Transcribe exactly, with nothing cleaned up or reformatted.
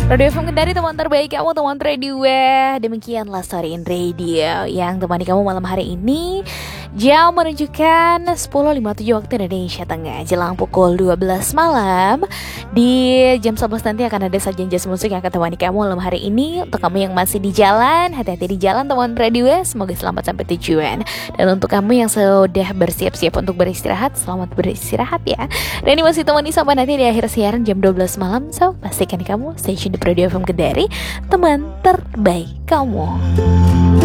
Radio F M Kendari, teman terbaik kamu, teman radio. Demikianlah Story in Radio yang temani kamu malam hari ini. Jam menunjukkan sepuluh lewat lima puluh tujuh waktu Indonesia Tengah, jelang pukul dua belas malam. Di jam sebelas nanti akan ada sajian jazz musik yang akan temani kamu malam hari ini. Untuk kamu yang masih di jalan, hati-hati di jalan teman radio. Semoga selamat sampai tujuan. Dan untuk kamu yang sudah bersiap-siap untuk beristirahat, selamat beristirahat ya. Dan ini masih temani sampai nanti di akhir siaran jam dua belas malam. So, pastikan kamu stay tune di Radio F M Kendari, teman terbaik kamu.